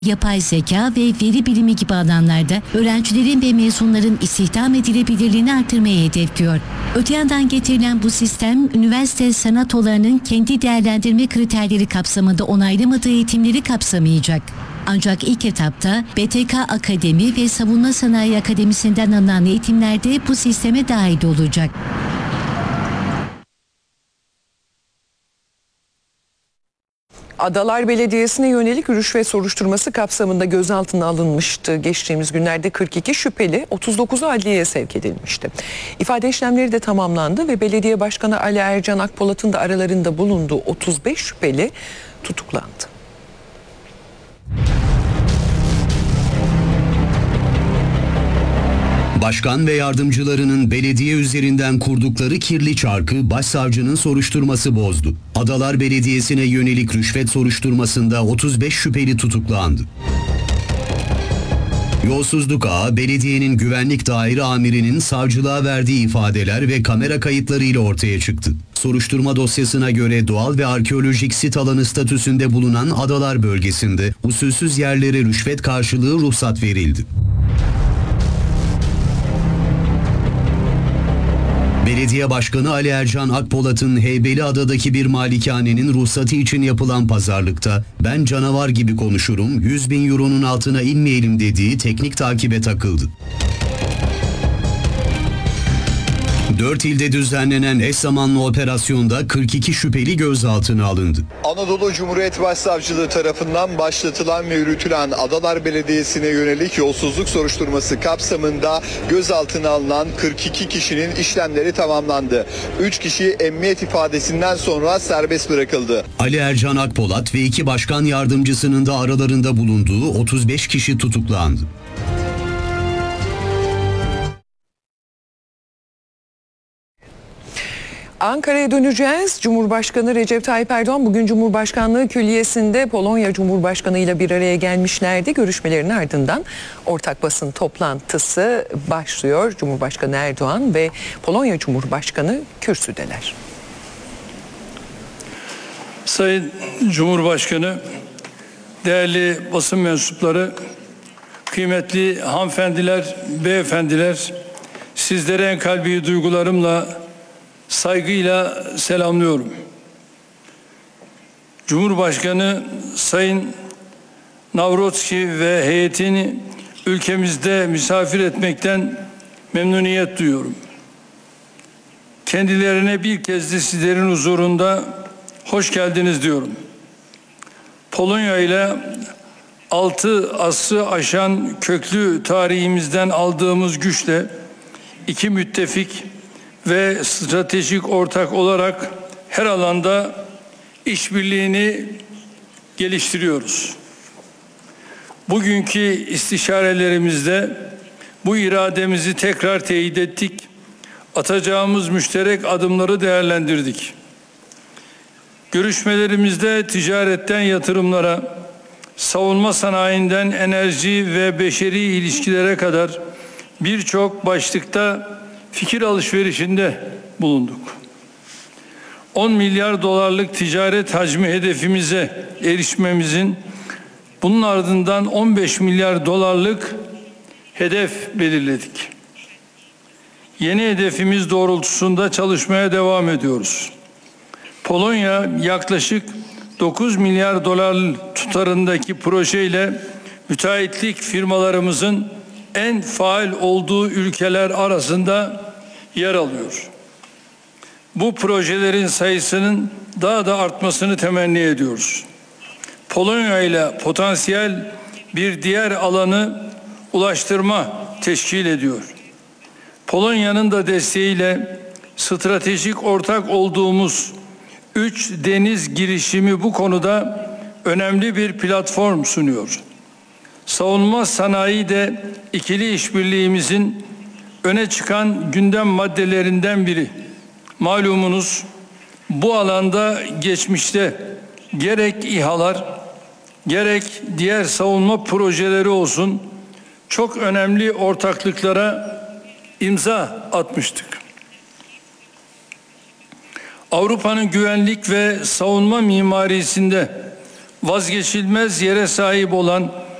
Yapay zeka ve veri bilimi gibi alanlarda öğrencilerin ve mezunların istihdam edilebilirliğini artırmayı hedefliyor. Öte yandan getirilen bu sistem, üniversite sanat olarının kendi değerlendirme kriterleri kapsamında onaylamadığı eğitimleri kapsamayacak. Ancak ilk etapta BTK Akademi ve Savunma Sanayi Akademisi'nden alınan eğitimlerde bu sisteme dahil olacak. Adalar Belediyesi'ne yönelik rüşvet soruşturması kapsamında gözaltına alınmıştı. Geçtiğimiz günlerde 42 şüpheli 39'u adliyeye sevk edilmişti. İfade işlemleri de tamamlandı ve Belediye Başkanı Ali Ercan Akpolat'ın da aralarında bulunduğu 35 şüpheli tutuklandı. Başkan ve yardımcılarının belediye üzerinden kurdukları kirli çarkı başsavcının soruşturması bozdu. Adalar Belediyesi'ne yönelik rüşvet soruşturmasında 35 şüpheli tutuklandı. Yolsuzluk ağı, belediyenin güvenlik daire amirinin savcılığa verdiği ifadeler ve kamera kayıtlarıyla ortaya çıktı. Soruşturma dosyasına göre doğal ve arkeolojik sit alanı statüsünde bulunan Adalar bölgesinde usulsüz yerlere rüşvet karşılığı ruhsat verildi. Belediye Başkanı Ali Ercan Akpolat'ın Heybeliada'daki bir malikanenin ruhsatı için yapılan pazarlıkta "ben canavar gibi konuşurum, 100.000 euronun altına inmeyelim" dediği teknik takibe takıldı. 4 ilde düzenlenen eş zamanlı operasyonda 42 şüpheli gözaltına alındı. Anadolu Cumhuriyet Başsavcılığı tarafından başlatılan ve yürütülen Adalar Belediyesi'ne yönelik yolsuzluk soruşturması kapsamında gözaltına alınan 42 kişinin işlemleri tamamlandı. 3 kişi emniyet ifadesinden sonra serbest bırakıldı. Ali Ercan Akpolat ve 2 başkan yardımcısının da aralarında bulunduğu 35 kişi tutuklandı. Ankara'ya döneceğiz. Cumhurbaşkanı Recep Tayyip Erdoğan bugün Cumhurbaşkanlığı Külliyesi'nde Polonya Cumhurbaşkanı ile bir araya gelmişlerdi. Görüşmelerin ardından ortak basın toplantısı başlıyor. Cumhurbaşkanı Erdoğan ve Polonya Cumhurbaşkanı kürsüdeler. Sayın Cumhurbaşkanı, değerli basın mensupları, kıymetli hanımefendiler, beyefendiler, sizlere en kalbi duygularımla, saygıyla selamlıyorum. Cumhurbaşkanı Sayın Navrotski ve heyetini ülkemizde misafir etmekten memnuniyet duyuyorum. Kendilerine bir kez de sizlerin huzurunda hoş geldiniz diyorum. Polonya ile 6 asrı aşan köklü tarihimizden aldığımız güçle iki müttefik ve stratejik ortak olarak her alanda işbirliğini geliştiriyoruz. Bugünkü istişarelerimizde bu irademizi tekrar teyit ettik. Atacağımız müşterek adımları değerlendirdik. Görüşmelerimizde ticaretten yatırımlara, savunma sanayinden enerji ve beşeri ilişkilere kadar birçok başlıkta fikir alışverişinde bulunduk. 10 milyar dolarlık ticaret hacmi hedefimize erişmemizin, bunun ardından 15 milyar dolarlık hedef belirledik. Yeni hedefimiz doğrultusunda çalışmaya devam ediyoruz. Polonya yaklaşık 9 milyar dolar tutarındaki projeyle müteahhitlik firmalarımızın en faal olduğu ülkeler arasında yer alıyor. Bu projelerin sayısının daha da artmasını temenni ediyoruz. Polonya ile potansiyel bir diğer alanı ulaştırma teşkil ediyor. Polonya'nın da desteğiyle stratejik ortak olduğumuz 3 deniz girişimi bu konuda önemli bir platform sunuyor. Savunma sanayi de ikili işbirliğimizin öne çıkan gündem maddelerinden biri. Malumunuz bu alanda geçmişte gerek İHA'lar gerek diğer savunma projeleri olsun çok önemli ortaklıklara imza atmıştık. Avrupa'nın güvenlik ve savunma mimarisinde vazgeçilmez yere sahip olan